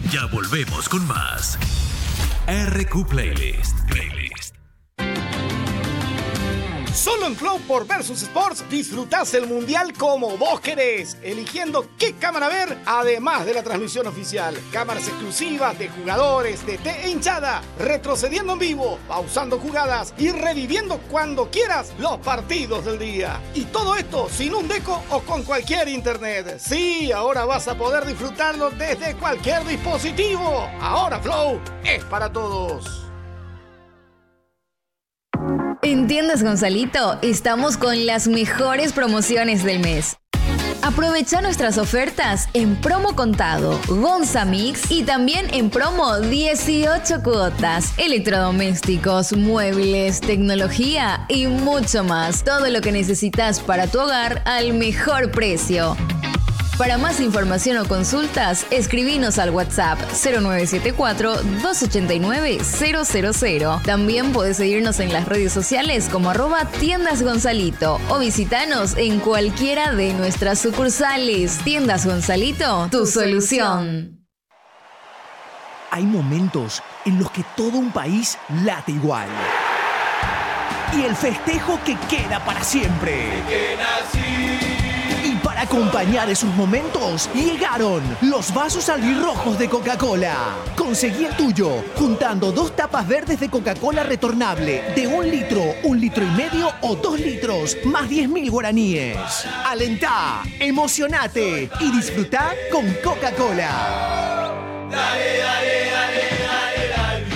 Ya volvemos con más RQ Playlist. Solo en Flow por Versus Sports disfrutás el Mundial como vos querés, eligiendo qué cámara ver, además de la transmisión oficial. Cámaras exclusivas de jugadores, DT e hinchada, retrocediendo en vivo, pausando jugadas y reviviendo cuando quieras los partidos del día. Y todo esto sin un deco o con cualquier internet. Sí, ahora vas a poder disfrutarlo desde cualquier dispositivo. Ahora Flow es para todos. En Tiendas Gonzalito estamos con las mejores promociones del mes. Aprovecha nuestras ofertas en promo contado, Gonza Mix y también en promo 18 cuotas, electrodomésticos, muebles, tecnología y mucho más. Todo lo que necesitas para tu hogar al mejor precio. Para más información o consultas, escribinos al WhatsApp 0974-289-000. También puedes seguirnos en las redes sociales como @Tiendas Gonzalito o visitanos en cualquiera de nuestras sucursales. Tiendas Gonzalito, tu solución. Hay momentos en los que todo un país late igual. Y el festejo que queda para siempre. Para acompañar esos momentos, llegaron los vasos albirrojos de Coca-Cola. Conseguí el tuyo, juntando 2 tapas verdes de Coca-Cola retornable de 1 litro, 1,5 litros o 2 litros, más 10.000 guaraníes. Alentá, emocionate y disfrutá con Coca-Cola. Dale, dale, dale, dale,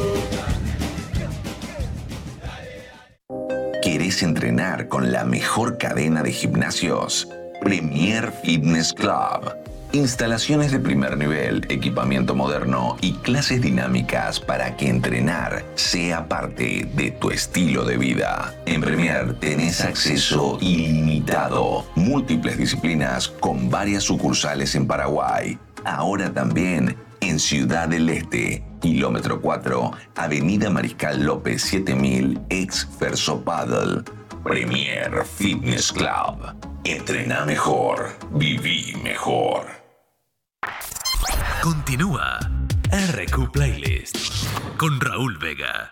albirroja. ¿Querés entrenar con la mejor cadena de gimnasios? Premier Fitness Club. Instalaciones de primer nivel, equipamiento moderno y clases dinámicas para que entrenar sea parte de tu estilo de vida. En Premier tenés acceso ilimitado, múltiples disciplinas con varias sucursales en Paraguay. Ahora también en Ciudad del Este, kilómetro 4, Avenida Mariscal López 7000, ex Ferso Paddle. Premier Fitness Club. Entrená mejor, viví mejor. Continúa RQ Playlist con Raúl Vega.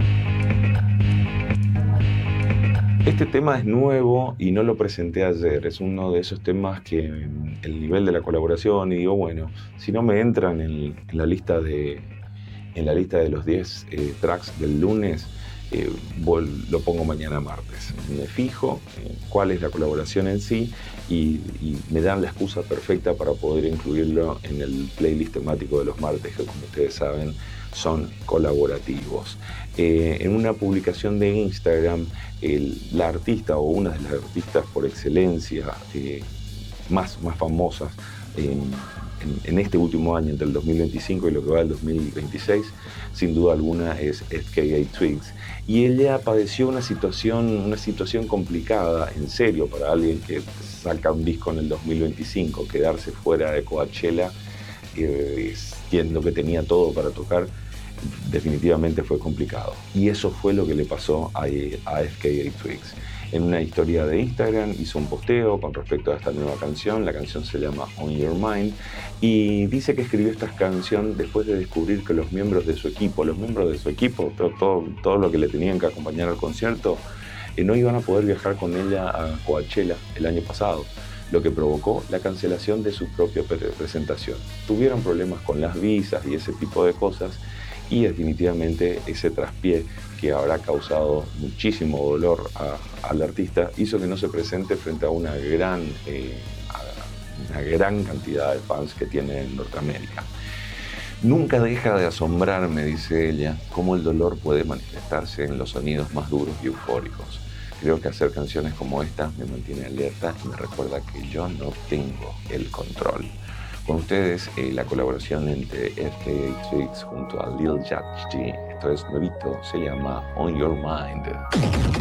Este tema es nuevo y no lo presenté ayer. Es uno de esos temas que el nivel de la colaboración, y digo, bueno, si no me entran en la lista de los 10 tracks del lunes, lo pongo mañana martes. Me fijo cuál es la colaboración en sí y me dan la excusa perfecta para poder incluirlo en el playlist temático de los martes, que como ustedes saben son colaborativos. En una publicación de Instagram, la artista o una de las artistas por excelencia más famosas en este último año, entre el 2025 y lo que va del 2026, sin duda alguna es FKA Twigs. Y ella padeció una situación complicada, en serio, para alguien que saca un disco en el 2025, quedarse fuera de Coachella, siendo que tenía todo para tocar, definitivamente fue complicado. Y eso fue lo que le pasó a FKA Twigs. En una historia de Instagram hizo un posteo con respecto a esta nueva canción. La canción se llama On Your Mind y dice que escribió esta canción después de descubrir que los miembros de su equipo, todo lo que le tenían que acompañar al concierto, no iban a poder viajar con ella a Coachella el año pasado, lo que provocó la cancelación de su propia presentación. Tuvieron problemas con las visas y ese tipo de cosas, y definitivamente ese traspié que habrá causado muchísimo dolor al artista hizo que no se presente frente a una gran cantidad de fans que tiene en Norteamérica. Nunca deja de asombrarme, dice ella, cómo el dolor puede manifestarse en los sonidos más duros y eufóricos. Creo que hacer canciones como esta me mantiene alerta y me recuerda que yo no tengo el control. Con ustedes, la colaboración entre FKA Twigs junto a Lil Yachty. Esto es nuevito, se llama On Your Mind.